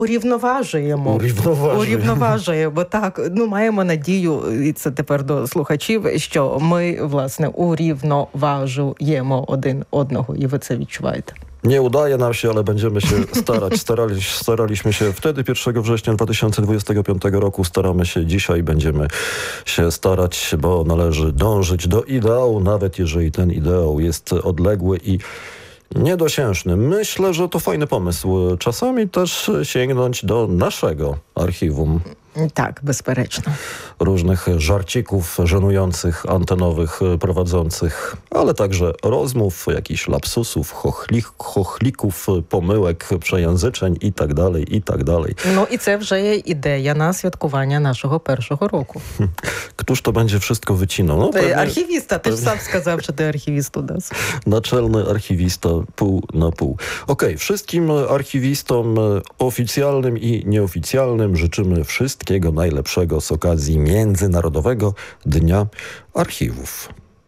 Урівноважуємо, так. Ну, маємо надію, і це тепер до слухачів, що ми, власне, урівноважуємо один одного, і ви це відчуваєте. Nie udaje nam się, ale będziemy się starać. Staraliśmy się wtedy, 1 września 2025 roku. Staramy się dzisiaj, będziemy się starać, bo należy dążyć do ideału, nawet jeżeli ten ideał jest odległy i niedosiężny. Myślę, że to fajny pomysł. Czasami też sięgnąć do naszego archiwum. Tak, bezperecznie. Różnych żarcików żenujących, antenowych, prowadzących, ale także rozmów, jakichś lapsusów, chochlików, pomyłek, przejęzyczeń i tak dalej, i tak dalej. No i це вже є ідея на святкування нашого першого року. Któż to będzie wszystko wycinał? No, pewnie, archiwista, ty sam сказав, że ty archiwist u nas. Naczelny archiwista, pół na pół. Okej, wszystkim archiwistom oficjalnym i nieoficjalnym życzymy wszystkiego najlepszego z okazji Międzynarodowego Dnia Archiwów.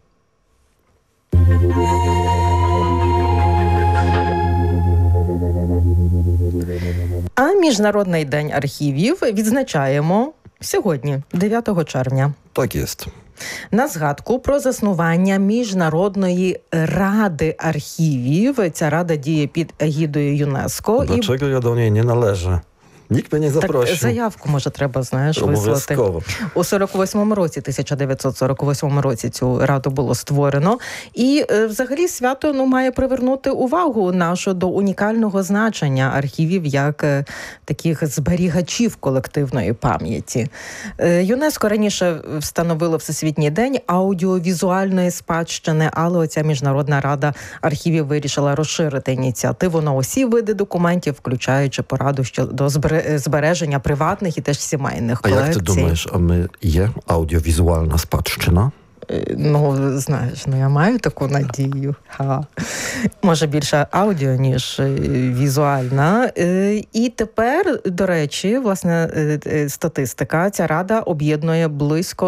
А Міжнародний день архівів відзначаємо сьогодні, 9 червня. Tak jest. На згадку про заснування Міжнародної ради архівів. Ця рада діє під егідою ЮНЕСКО. Dlaczego ja do niej nie należę? Nikt mnie nie zaprosił. Так, заявку, може, треба, знаєш, вислати. У 48-му році, 1948 році цю раду було створено. І взагалі свято має привернути увагу нашу до унікального значення архівів як таких зберігачів колективної пам'яті. ЮНЕСКО раніше встановило Всесвітній день аудіовізуальної спадщини, але оця Міжнародна рада архівів вирішила розширити ініціативу на усі види документів, включаючи пораду щодо збереження приватних і теж сімейних колекцій. А як ти думаєш, а ми є аудіовізуальна спадщина? Ну, знаєш, я маю таку надію. Може, більше аудіо, ніж візуальна. І тепер, до речі, власне, статистика. Ця рада об'єднує близько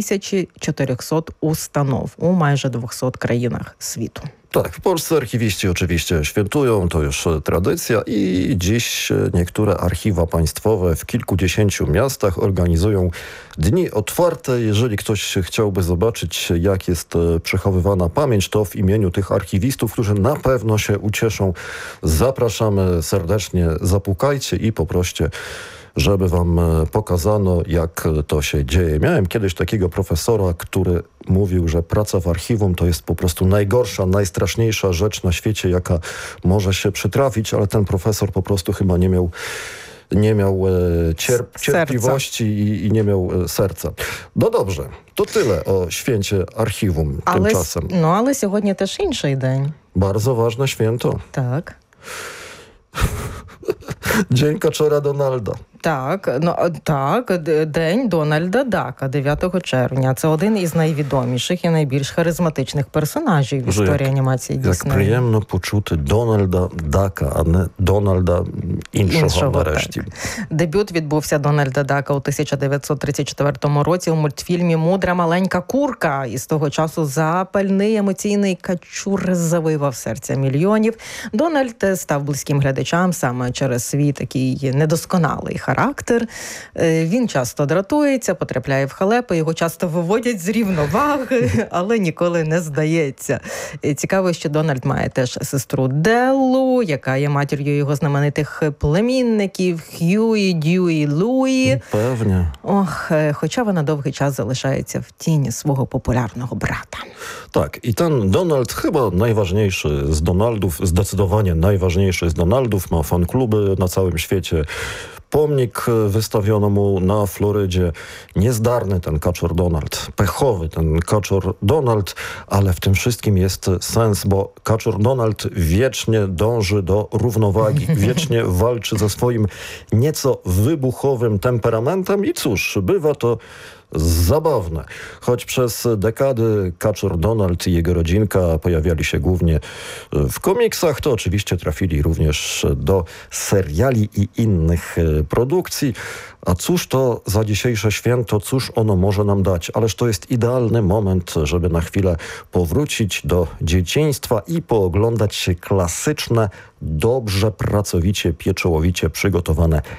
1400 ustanów u майже 200 країнach світу. Tak, w Polsce archiwiści oczywiście świętują, to już tradycja i dziś niektóre archiwa państwowe w kilkudziesięciu miastach organizują dni otwarte. Jeżeli ktoś chciałby zobaczyć, jak jest przechowywana pamięć, to w imieniu tych archiwistów, którzy na pewno się ucieszą, zapraszamy serdecznie, zapukajcie i poproście, żeby wam pokazano, jak to się dzieje. Miałem kiedyś takiego profesora, który mówił, że praca w archiwum to jest po prostu najgorsza, najstraszniejsza rzecz na świecie, jaka może się przytrafić, ale ten profesor po prostu chyba nie miał cierpliwości i nie miał serca. No dobrze, to tyle o święcie archiwum tymczasem. Ale сьогодні теж інший день. Bardzo ważne święto. Tak. Dzień Kaczora Donalda. Так, День Дональда Дака, 9 червня. Це один із найвідоміших і найбільш харизматичних персонажів в історії анімації Діснею. Як приємно почути Дональда Дака, а не Дональда іншого нарешті. Дебют відбувся Дональда Дака у 1934 році у мультфільмі «Мудра маленька курка». І з того часу запальний емоційний качур завивав серця мільйонів. Дональд став близьким глядачам саме через свій такий недосконалий характер. Він часто дратується, потрапляє в халепи, його часто виводять з рівноваги, але ніколи не здається. Цікаво, що Дональд має теж сестру Деллу, яка є матір'ю його знаменитих племінників Х'юї, Дьюї, Луї. Певне. Хоча вона довгий час залишається в тіні свого популярного брата. Tak, i ten Donald chyba najważniejszy z Donaldów, zdecydowanie najważniejszy z Donaldów, ma fankluby na całym świecie. Pomnik wystawiono mu na Florydzie. Niezdarny ten kaczor Donald, pechowy ten kaczor Donald, ale w tym wszystkim jest sens, bo kaczor Donald wiecznie dąży do równowagi, wiecznie walczy ze swoim nieco wybuchowym temperamentem i cóż, bywa to zabawne. Choć przez dekady Kaczor Donald i jego rodzinka pojawiali się głównie w komiksach, to oczywiście trafili również do seriali i innych produkcji. A cóż to za dzisiejsze święto, cóż ono może nam dać? Ależ to jest idealny moment, żeby na chwilę powrócić do dzieciństwa i pooglądać się klasyczne, dobrze, pracowicie, pieczołowicie przygotowane